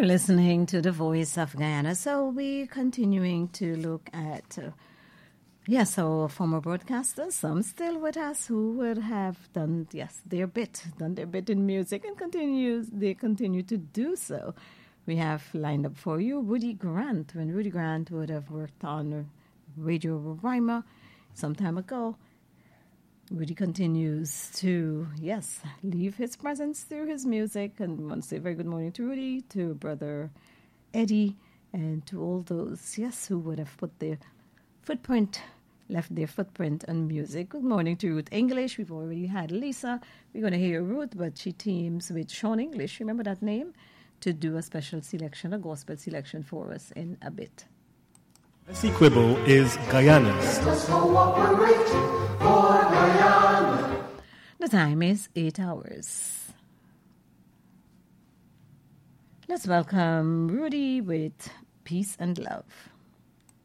You're listening to the Voice of Guyana. So we're continuing to look at, our former broadcasters, some still with us, who would have done their bit in music and they continue to do so. We have lined up for you Rudy Grant. When Rudy Grant would have worked on Radio Roraima some time ago, Rudy continues to, leave his presence through his music. And we want to say a very good morning to Rudy, to Brother Eddie, and to all those, who would have left their footprint on music. Good morning to Ruth English. We've already had Lisa. We're going to hear Ruth, but she teams with Sean English, remember that name, to do a special selection, a gospel selection for us in a bit. Bessie Quibble is Guyana's. The time is 8 hours. Let's welcome Rudy with Peace and Love.